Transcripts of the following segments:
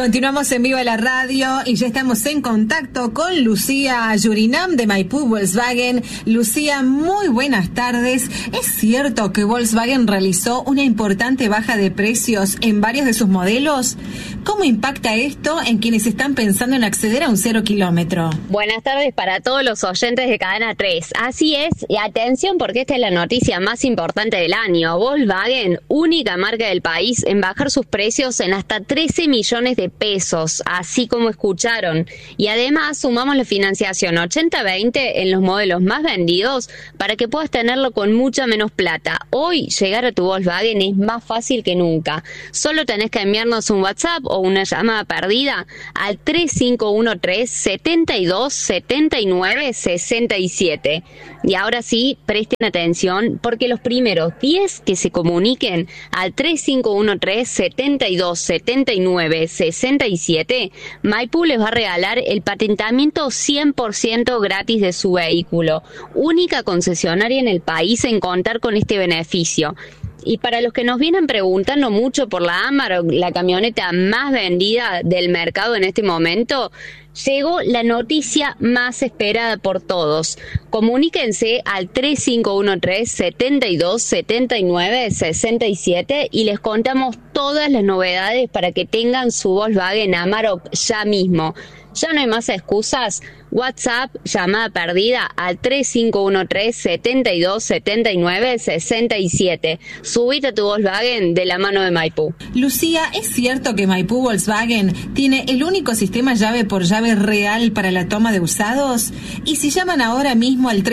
Continuamos en Viva la Radio y ya estamos en contacto con Lucía Yurinam de Maipú Volkswagen. Lucía, muy buenas tardes. ¿Es cierto que Volkswagen realizó una importante baja de precios en varios de sus modelos? ¿Cómo impacta esto en quienes están pensando en acceder a un 0 kilómetro? Buenas tardes para todos los oyentes de Cadena 3. Así es, y atención porque esta es la noticia más importante del año. Volkswagen, única marca del país en bajar sus precios en hasta 13 millones de pesos, así como escucharon. Y además sumamos la financiación 80-20 en los modelos más vendidos para que puedas tenerlo con mucha menos plata. Hoy llegar a tu Volkswagen es más fácil que nunca. Solo tenés que enviarnos un WhatsApp o una llamada perdida al 3513-7279-67. Y ahora sí, presten atención porque los primeros 10 que se comuniquen al 3513-7279-67, Maipú les va a regalar el patentamiento 100% gratis de su vehículo. Única concesionaria en el país en contar con este beneficio. Y para los que nos vienen preguntando mucho por la Amarok, la camioneta más vendida del mercado en este momento, llegó la noticia más esperada por todos. Comuníquense al 3513-7279-67 y les contamos todas las novedades para que tengan su Volkswagen Amarok ya mismo. Ya no hay más excusas. WhatsApp, llamada perdida al 3513-7279-67. Subite a tu Volkswagen de la mano de Maipú. Lucía, ¿es cierto que Maipú Volkswagen tiene el único sistema llave por llave real para la toma de usados? Y si llaman ahora mismo al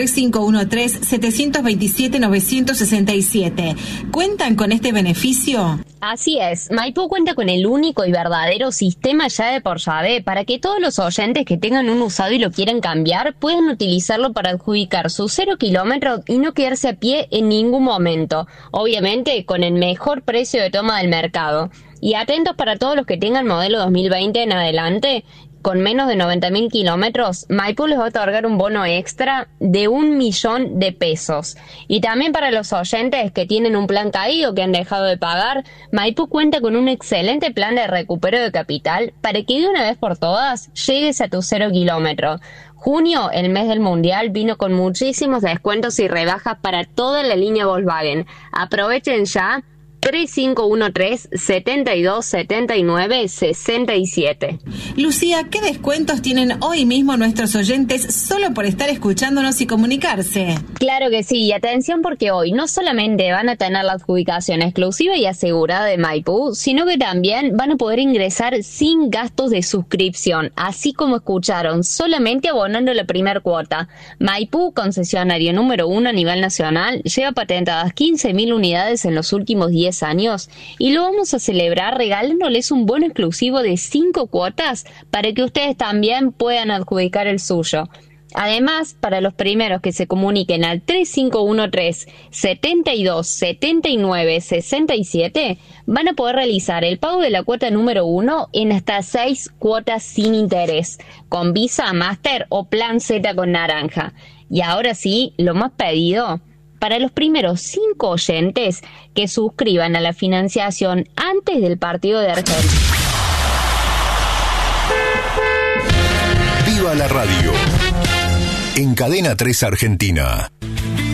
3513-727-967, ¿cuentan con este beneficio? Así es, Maipú cuenta con el único y verdadero sistema llave por llave para que todos los oyentes que tengan un usado y lo quieran cambiar puedan utilizarlo para adjudicar su 0 kilómetros y no quedarse a pie en ningún momento, obviamente con el mejor precio de toma del mercado. Y atentos para todos los que tengan modelo 2020 en adelante, con menos de 90.000 kilómetros, Maipú les va a otorgar un bono extra de 1.000.000 de pesos. Y también para los oyentes que tienen un plan caído que han dejado de pagar, Maipú cuenta con un excelente plan de recupero de capital para que de una vez por todas llegues a tu 0 kilómetros. Junio, el mes del Mundial, vino con muchísimos descuentos y rebajas para toda la línea Volkswagen. Aprovechen ya. 3513-7279-67. Lucía, ¿qué descuentos tienen hoy mismo nuestros oyentes solo por estar escuchándonos y comunicarse? Claro que sí, y atención porque hoy no solamente van a tener la adjudicación exclusiva y asegurada de Maipú, sino que también van a poder ingresar sin gastos de suscripción, así como escucharon, solamente abonando la primera cuota. Maipú, concesionario número 1 a nivel nacional, lleva patentadas 15.000 unidades en los últimos 10 años y lo vamos a celebrar regalándoles un bono exclusivo de 5 cuotas para que ustedes también puedan adjudicar el suyo. Además, para los primeros que se comuniquen al 3513-7279-67 van a poder realizar el pago de la cuota número 1 en hasta 6 cuotas sin interés, con Visa, Master o Plan Z con naranja. Y ahora sí, lo más pedido, para los primeros 5 oyentes que suscriban a la financiación antes del partido de Argentina. ¡Viva la radio! En Cadena 3 Argentina.